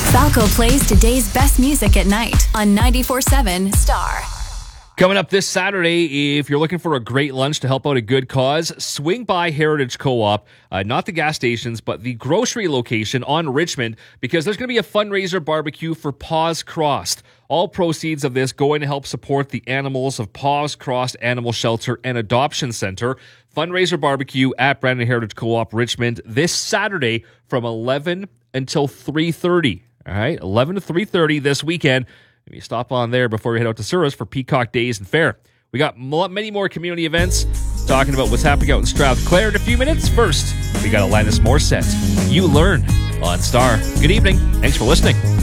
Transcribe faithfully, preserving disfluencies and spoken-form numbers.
Falco plays today's best music at night on ninety-four seven Star. Coming up this Saturday, if you're looking for a great lunch to help out a good cause, swing by Heritage Co-op, uh, not the gas stations, but the grocery location on Richmond, because there's going to be a fundraiser barbecue for Paws Crossed. All proceeds of this going to help support the animals of Paws Crossed Animal Shelter and Adoption Center. Fundraiser barbecue at Brandon Heritage Co-op Richmond this Saturday from eleven until three thirty. All right, eleven to three thirty this weekend. Maybe stop on there before we head out to Souris for Peacock Days and Fair. We got many more community events talking about what's happening out in Strathclair in a few minutes. First, we got Alanis Morissette. You Learn on Star. Good evening. Thanks for listening.